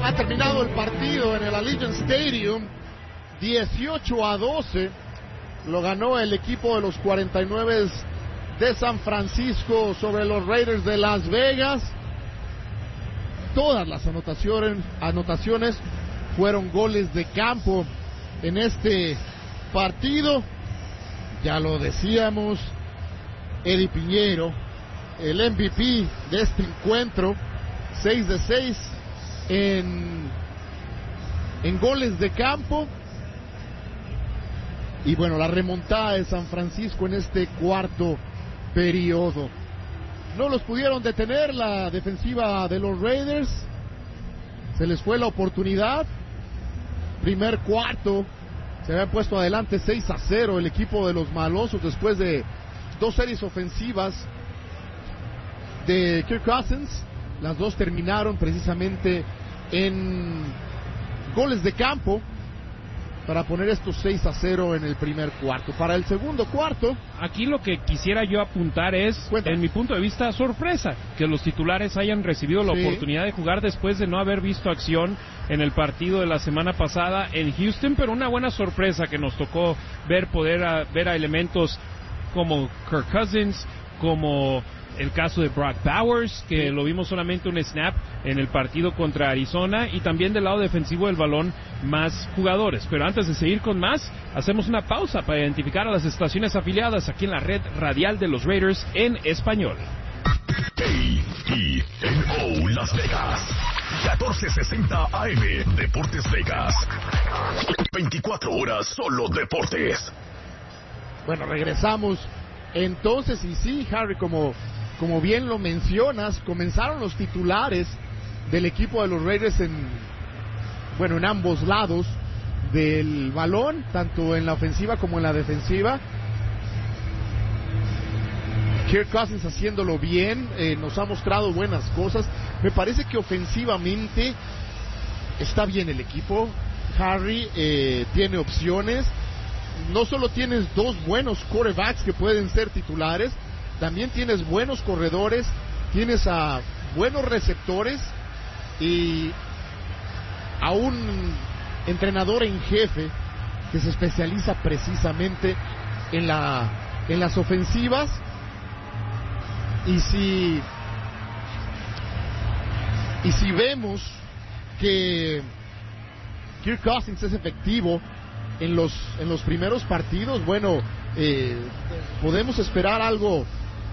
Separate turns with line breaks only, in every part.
Ha terminado el partido en el Allegiant Stadium, 18-12. Lo ganó el equipo de los 49 de San Francisco sobre los Raiders de Las Vegas. Todas las anotaciones fueron goles de campo en este partido. Ya lo decíamos, Eddie Piñeiro, el MVP de este encuentro, 6 de 6 en goles de campo. Y bueno, la remontada de San Francisco en este cuarto periodo. No los pudieron detener la defensiva de los Raiders. Se les fue la oportunidad. Primer cuarto, se habían puesto adelante 6-0 el equipo de los malosos después de 2 series ofensivas de Kirk Cousins. Las 2 terminaron precisamente en goles de campo para poner estos 6-0 en el primer cuarto. Para el segundo cuarto,
aquí lo que quisiera yo apuntar es, en mi punto de vista, sorpresa, que los titulares hayan recibido la oportunidad de jugar después de no haber visto acción en el partido de la semana pasada en Houston, pero una buena sorpresa que nos tocó ver a elementos como Kirk Cousins, como el caso de Brock Bowers, que lo vimos solamente un snap en el partido contra Arizona, y también del lado defensivo del balón más jugadores. Pero antes de seguir con más, hacemos una pausa para identificar a las estaciones afiliadas aquí en la red radial de los Raiders en español.
KENO Las Vegas, 1460 AM, Deportes Vegas, 24 horas solo deportes.
Bueno, regresamos entonces, y sí, Harry, como bien lo mencionas, comenzaron los titulares del equipo de los Raiders en ambos lados del balón, tanto en la ofensiva como en la defensiva. Kirk Cousins haciéndolo bien, nos ha mostrado buenas cosas. Me parece que ofensivamente está bien el equipo. Harry tiene opciones. No solo tienes 2 buenos quarterbacks que pueden ser titulares, también tienes buenos corredores, tienes a buenos receptores y a un entrenador en jefe que se especializa precisamente en las ofensivas. Y si vemos que Kirk Cousins es efectivo en los primeros partidos, bueno, podemos esperar algo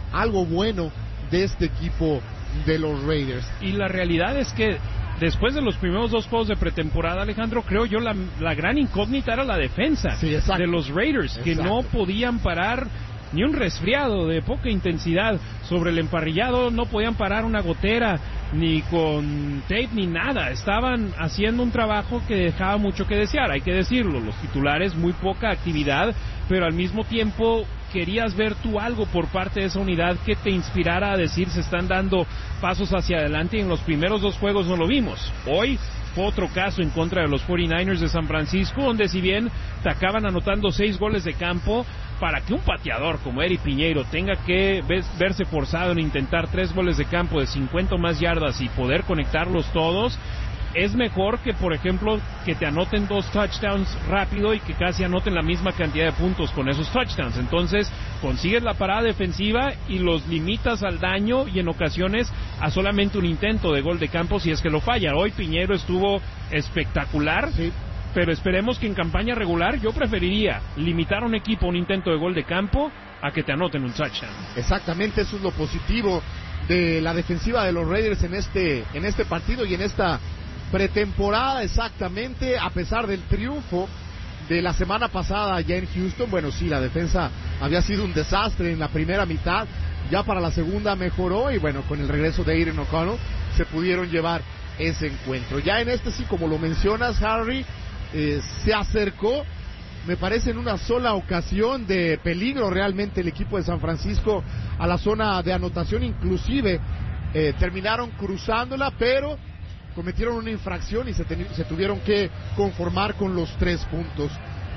bueno de este equipo de los Raiders.
Y la realidad es que después de los primeros 2 juegos de pretemporada, Alejandro, creo yo la gran incógnita era la defensa de los Raiders, que no podían parar ni un resfriado de poca intensidad sobre el emparrillado, no podían parar una gotera, ni con tape ni nada. Estaban haciendo un trabajo que dejaba mucho que desear, hay que decirlo. Los titulares, muy poca actividad, pero al mismo tiempo querías ver tú algo por parte de esa unidad que te inspirara a decir se están dando pasos hacia adelante, y en los primeros 2 juegos no lo vimos. Hoy fue otro caso en contra de los 49ers de San Francisco, donde si bien te acaban anotando 6 goles de campo, para que un pateador como Eddie Piñeiro tenga que verse forzado en intentar 3 goles de campo de 50 o más yardas y poder conectarlos todos, es mejor que, por ejemplo, que te anoten 2 touchdowns rápido y que casi anoten la misma cantidad de puntos con esos touchdowns. Entonces consigues la parada defensiva y los limitas al daño, y en ocasiones a solamente un intento de gol de campo si es que lo falla. Hoy Piñeiro estuvo espectacular, pero esperemos que en campaña regular yo preferiría limitar a un equipo a un intento de gol de campo a que te anoten un touchdown.
Exactamente, eso es lo positivo de la defensiva de los Raiders en este partido y en esta pretemporada. Exactamente, a pesar del triunfo de la semana pasada allá en Houston. Bueno, sí, la defensa había sido un desastre en la primera mitad, ya para la segunda mejoró, y bueno, con el regreso de Aidan O'Connell se pudieron llevar ese encuentro. Ya en este sí, como lo mencionas, Harry, se acercó, me parece en una sola ocasión de peligro realmente el equipo de San Francisco a la zona de anotación, inclusive terminaron cruzándola, pero cometieron una infracción y se tuvieron que conformar con los 3 puntos.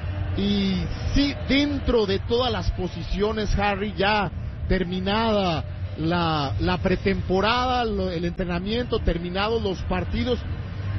Y sí, dentro de todas las posiciones, Harry, ya terminada la pretemporada, el entrenamiento, terminados los partidos,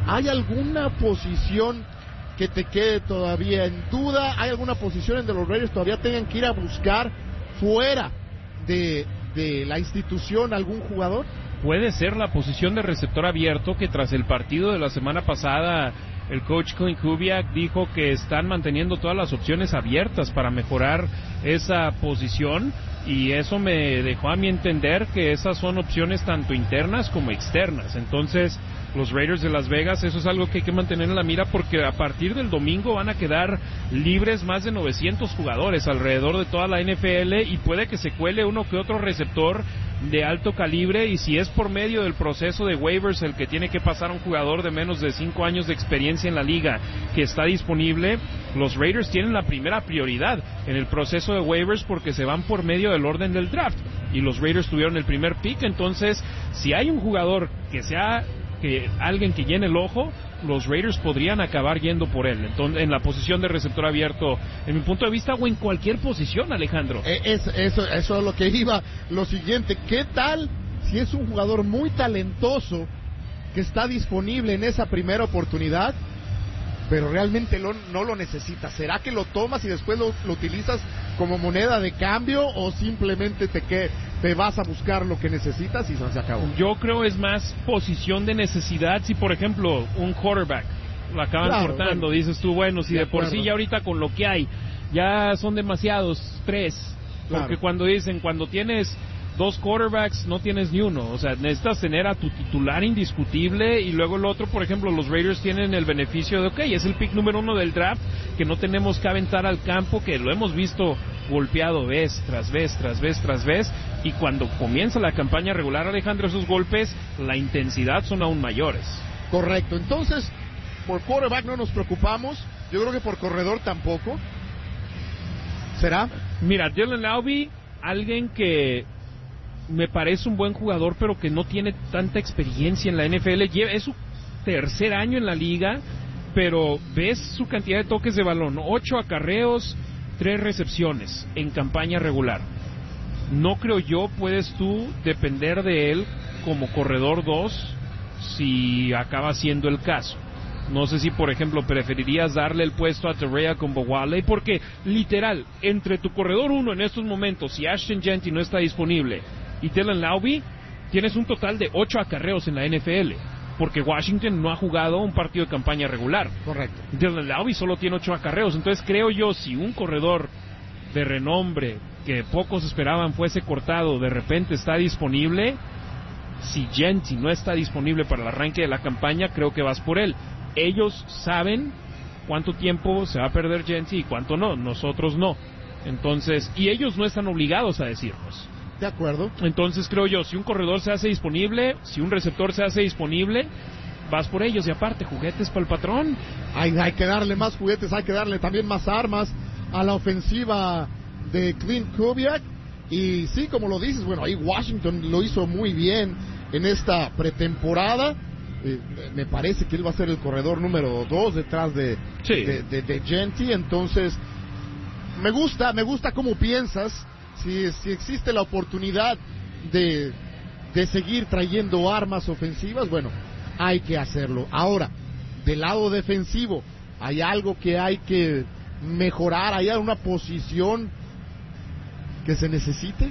¿Hay alguna posición que te quede todavía en duda? ¿Hay alguna posición en donde los Raiders todavía tengan que ir a buscar fuera de la institución algún jugador?
Puede ser la posición de receptor abierto, que tras el partido de la semana pasada el coach Clint Kubiak dijo que están manteniendo todas las opciones abiertas para mejorar esa posición, y eso me dejó a mí entender que esas son opciones tanto internas como externas. Entonces los Raiders de Las Vegas, eso es algo que hay que mantener en la mira, porque a partir del domingo van a quedar libres más de 900 jugadores alrededor de toda la NFL, y puede que se cuele uno que otro receptor de alto calibre, y si es por medio del proceso de waivers el que tiene que pasar un jugador de menos de 5 años de experiencia en la liga que está disponible, los Raiders tienen la primera prioridad en el proceso de waivers, porque se van por medio del orden del draft, y los Raiders tuvieron el primer pick. Entonces, si hay un jugador que sea alguien que llene el ojo, los Raiders podrían acabar yendo por él. Entonces, en la posición de receptor abierto, en mi punto de vista, o en cualquier posición, Alejandro.
Eso es lo que iba. Lo siguiente, ¿qué tal si es un jugador muy talentoso que está disponible en esa primera oportunidad, pero realmente no lo necesitas? ¿Será que lo tomas y después lo utilizas como moneda de cambio, o simplemente te vas a buscar lo que necesitas y se acabó?
Yo creo es más posición de necesidad. Si por ejemplo un quarterback lo acaban cortando, bueno, dices tú, bueno, si de por sí ya ahorita con lo que hay ya son demasiados 3, porque cuando tienes 2 quarterbacks no tienes ni uno, o sea, necesitas tener a tu titular indiscutible, y luego el otro, por ejemplo, los Raiders tienen el beneficio de, es el pick número 1 del draft, que no tenemos que aventar al campo, que lo hemos visto golpeado vez tras vez, y cuando comienza la campaña regular, Alejandro, esos golpes, la intensidad son aún mayores.
Correcto, entonces, por quarterback no nos preocupamos, yo creo que por corredor tampoco. ¿Será?
Mira, Dylan Laube, alguien que me parece un buen jugador, pero que no tiene tanta experiencia en la NFL. Es su tercer año en la liga, pero ves su cantidad de toques de balón: 8 acarreos, 3 recepciones en campaña regular. No creo yo puedes tú depender de él como corredor 2 si acaba siendo el caso. No sé si, por ejemplo, preferirías darle el puesto a Terea con Bowale, porque literal, entre tu corredor 1 en estos momentos, si Ashton Jeanty no está disponible, y Dylan Laube, tienes un total de 8 acarreos en la NFL, porque Washington no ha jugado un partido de campaña regular.
Correcto.
Dylan Laube solo tiene 8 acarreos. Entonces creo yo, si un corredor de renombre que pocos esperaban fuese cortado, de repente está disponible, si Jeanty no está disponible para el arranque de la campaña, creo que vas por él. Ellos saben cuánto tiempo se va a perder Jeanty y cuánto no, nosotros no. Entonces, y ellos no están obligados a decirnos.
De acuerdo.
Entonces creo yo, si un corredor se hace disponible, si un receptor se hace disponible, vas por ellos. Y aparte, juguetes para el patrón.
Hay que darle más juguetes, hay que darle también más armas a la ofensiva de Clint Kubiak. Y sí, como lo dices, bueno, ahí Washington lo hizo muy bien en esta pretemporada. Me parece que él va a ser el corredor número 2 detrás de Jeanty. Entonces, me gusta cómo piensas. Si existe la oportunidad de seguir trayendo armas ofensivas, bueno, hay que hacerlo. Ahora, del lado defensivo, ¿hay algo que hay que mejorar? ¿Hay alguna posición que se necesite?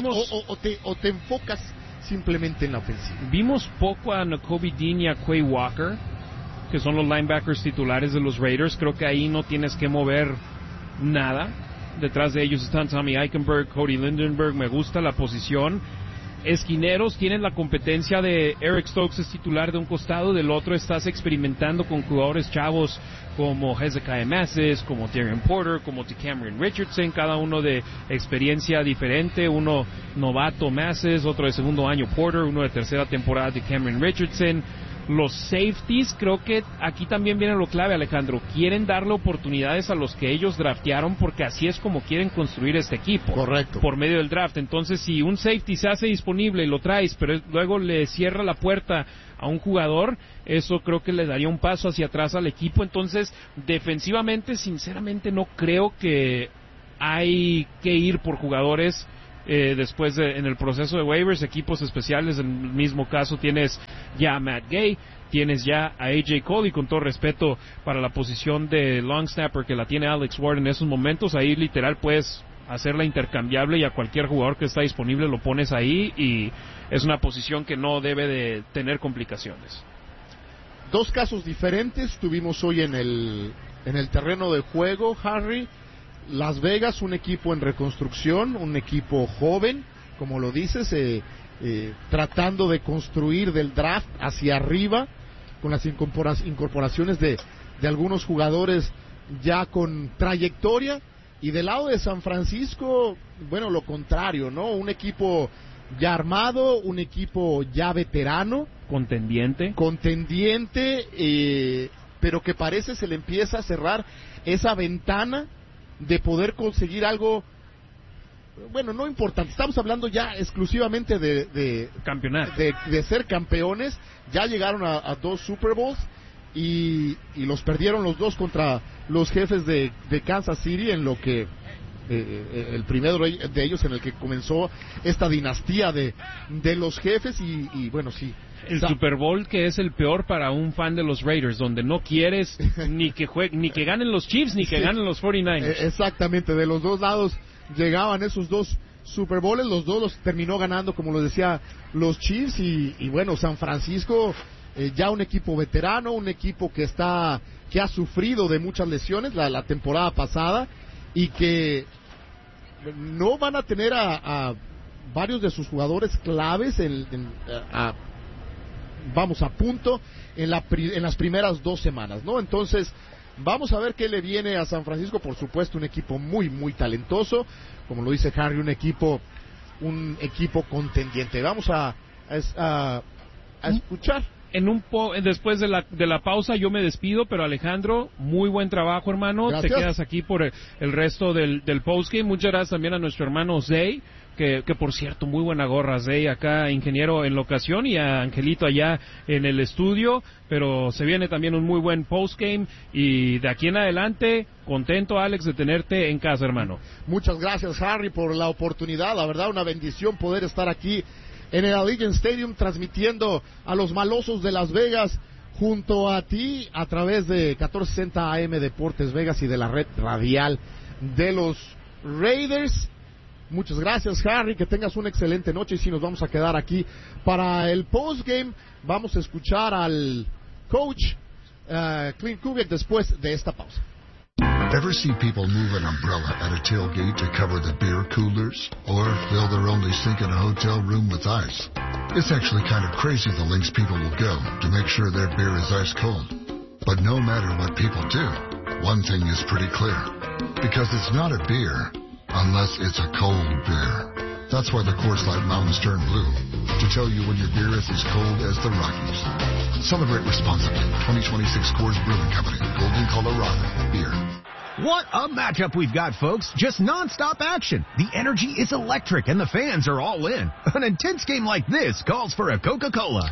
¿O te enfocas simplemente en la ofensiva?
Vimos poco a Nakobe Dean y a Quay Walker, que son los linebackers titulares de los Raiders. Creo que ahí no tienes que mover nada. Detrás de ellos están Tommy Eichenberg, Cody Lindenberg. Me gusta la posición. Esquineros, tienen la competencia de Eric Stokes, es titular de un costado, del otro estás experimentando con jugadores chavos como Hezekiah Massis, como Darian Porter, como Cameron Richardson, cada uno de experiencia diferente, uno novato Massis, otro de segundo año Porter, uno de tercera temporada de Cameron Richardson. Los safeties, creo que aquí también viene lo clave, Alejandro. Quieren darle oportunidades a los que ellos draftearon, porque así es como quieren construir este equipo.
Correcto.
Por medio del draft. Entonces, si un safety se hace disponible y lo traes, pero luego le cierra la puerta a un jugador, eso creo que le daría un paso hacia atrás al equipo. Entonces, defensivamente, sinceramente, no creo que hay que ir por jugadores después en el proceso de waivers, equipos especiales. En el mismo caso tienes ya a Matt Gay, tienes ya a AJ Cole, y con todo respeto para la posición de long snapper que la tiene Alex Ward en esos momentos, ahí literal puedes hacerla intercambiable y a cualquier jugador que está disponible lo pones ahí, y es una posición que no debe de tener complicaciones.
Dos casos diferentes tuvimos hoy en el terreno de juego, Harry. Las Vegas, un equipo en reconstrucción, un equipo joven, como lo dices, tratando de construir del draft hacia arriba, con las incorporaciones de algunos jugadores ya con trayectoria. Y del lado de San Francisco, bueno, lo contrario, ¿no? Un equipo ya armado, un equipo ya veterano.
Contendiente,
pero que parece se le empieza a cerrar esa ventana de poder conseguir algo, bueno, no importante. Estamos hablando ya exclusivamente de
campeonato,
de ser campeones. Ya llegaron a 2 Super Bowls y los perdieron los 2 contra los Jefes de Kansas City, en lo que el primero de ellos en el que comenzó esta dinastía de los Jefes. Y bueno, sí,
el Super Bowl que es el peor para un fan de los Raiders, donde no quieres ni que ganen los Chiefs ni que ganen los 49ers.
Exactamente, de los dos lados llegaban esos 2 Super Bowls, los 2 los terminó ganando, como lo decía, los Chiefs. Y bueno, San Francisco, ya un equipo veterano, un equipo que ha sufrido de muchas lesiones la temporada pasada, y que no van a tener a varios de sus jugadores claves a punto en las primeras 2 semanas, ¿no? Entonces, vamos a ver qué le viene a San Francisco. Por supuesto, un equipo muy, muy talentoso, como lo dice Harry, un equipo contendiente. Vamos a escuchar.
Después de la pausa yo me despido, pero Alejandro, muy buen trabajo, hermano.
Gracias.
Te quedas aquí por el resto del postgame. Muchas gracias también a nuestro hermano Zay, que por cierto, muy buena gorra, Zay, acá ingeniero en locación, y a Angelito allá en el estudio. Pero se viene también un muy buen postgame, y de aquí en adelante, contento, Alex, de tenerte en casa, hermano.
Muchas gracias, Harry, por la oportunidad. La verdad, una bendición poder estar aquí en el Allegiant Stadium, transmitiendo a los malosos de Las Vegas junto a ti a través de 1460 AM Deportes Vegas y de la red radial de los Raiders. Muchas gracias, Harry, que tengas una excelente noche, y si nos vamos a quedar aquí para el postgame, vamos a escuchar al coach Clint Kubiak después de esta pausa.
Ever see people move an umbrella at a tailgate to cover the beer coolers? Or fill their only sink in a hotel room with ice? It's actually kind of crazy the lengths people will go to make sure their beer is ice cold. But no matter what people do, one thing is pretty clear. Because it's not a beer unless it's a cold beer. That's why the Coors Light Mountains turn blue, to tell you when your beer is as cold as the Rockies. Celebrate responsibly. 2026 Coors Brewing Company, Golden, Colorado. Beer.
What a matchup we've got, folks. Just non-stop action. The energy is electric and the fans are all in. An intense game like this calls for a Coca-Cola.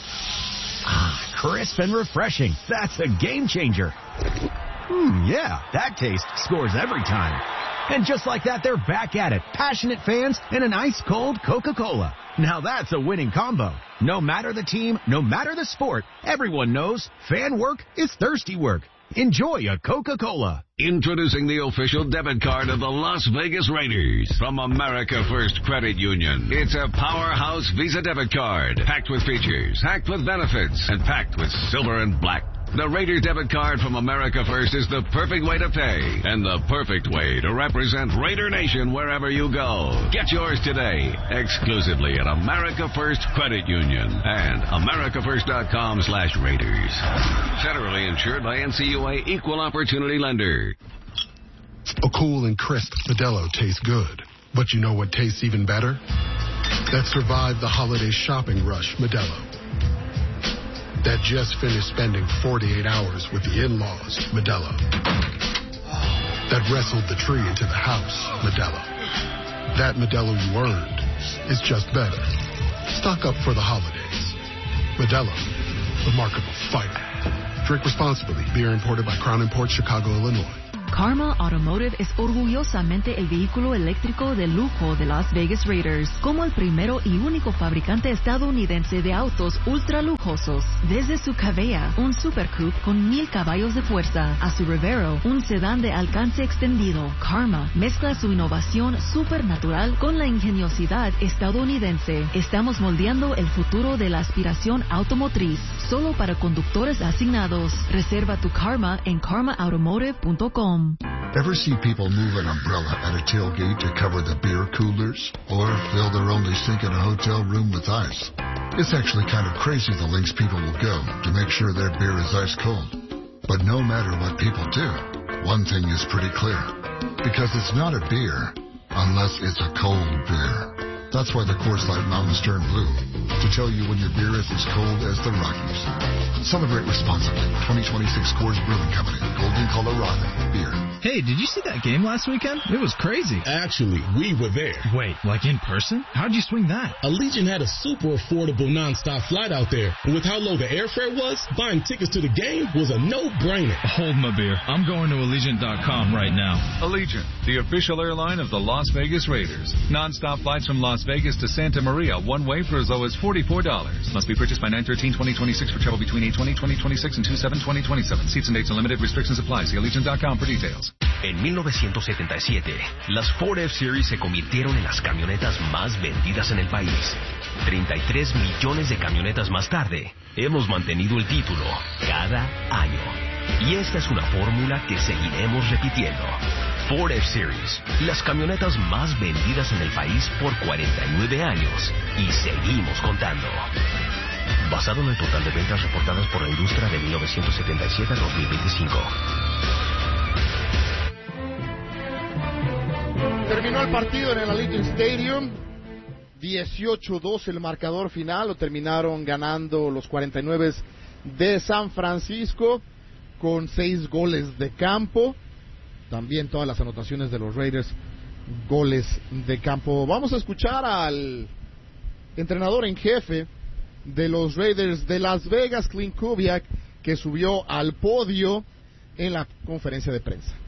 Ah, crisp and refreshing. That's a game changer. Yeah, that taste scores every time. And just like that, they're back at it. Passionate fans and an ice-cold Coca-Cola. Now that's a winning combo. No matter the team, no matter the sport, everyone knows fan work is thirsty work. Enjoy a Coca-Cola.
Introducing the official debit card of the Las Vegas Raiders from America First Credit Union. It's a powerhouse Visa debit card, packed with features, packed with benefits, and packed with silver and black. The Raiders debit card from America First is the perfect way to pay and the perfect way to represent Raider Nation wherever you go. Get yours today, exclusively at America First Credit Union and americafirst.com/Raiders. Federally insured by NCUA Equal Opportunity Lender.
A cool and crisp Modelo tastes good. But you know what tastes even better? That survived the holiday shopping rush, Modelo. That just finished spending 48 hours with the in-laws, Modelo. That wrestled the tree into the house, Modelo. That Modelo you earned is just better. Stock up for the holidays. Modelo, the marketable fighter. Drink responsibly. Beer imported by Crown Imports, Chicago, Illinois.
Karma Automotive es orgullosamente el vehículo eléctrico de lujo de Las Vegas Raiders, como el primero y único fabricante estadounidense de autos ultra lujosos. Desde su Cavea, un Super Coupe con 1000 caballos de fuerza, a su Revero, un sedán de alcance extendido, Karma mezcla su innovación supernatural con la ingeniosidad estadounidense. Estamos moldeando el futuro de la aspiración automotriz, solo para conductores asignados. Reserva tu Karma en karmaautomotive.com.
Ever see people move an umbrella at a tailgate to cover the beer coolers? Or fill their only sink in a hotel room with ice? It's actually kind of crazy the lengths people will go to make sure their beer is ice cold. But no matter what people do, one thing is pretty clear. Because it's not a beer unless it's a cold beer. That's why the Coors Light Mountains turn blue, to tell you when your beer is as cold as the Rockies. Celebrate responsibly. 2026 Coors Brewing Company, Golden, Colorado. Beer.
Hey, did you see that game last weekend? It was crazy.
Actually, we were there.
Wait, like in person? How'd you swing that?
Allegiant had a super affordable nonstop flight out there. And with how low the airfare was, buying tickets to the game was a no-brainer.
Hold my beer. I'm going to Allegiant.com right now.
Allegiant, the official airline of the Las Vegas Raiders. Nonstop flights from Las Vegas to Santa Maria, one way for as low as $44. Must be purchased by 9/13/2026 for travel between 8/20/2026 and 2/7/2027. Seats and dates are limited. Restrictions apply. See Allegiant.com for details.
En 1977, las Ford F-Series se convirtieron en las camionetas más vendidas en el país. 33 millones de camionetas más tarde, hemos mantenido el título cada año. Y esta es una fórmula que seguiremos repitiendo. Ford F-Series, las camionetas más vendidas en el país por 49 años. Y seguimos contando. Basado en el total de ventas reportadas por la industria de 1977 a 2025.
Terminó el partido en el Allegiant Stadium. 18-2 el marcador final. Lo terminaron ganando los 49 de San Francisco con 6 goles de campo. También todas las anotaciones de los Raiders, goles de campo. Vamos a escuchar al entrenador en jefe de los Raiders de Las Vegas, Clint Kubiak, que subió al podio en la conferencia de prensa.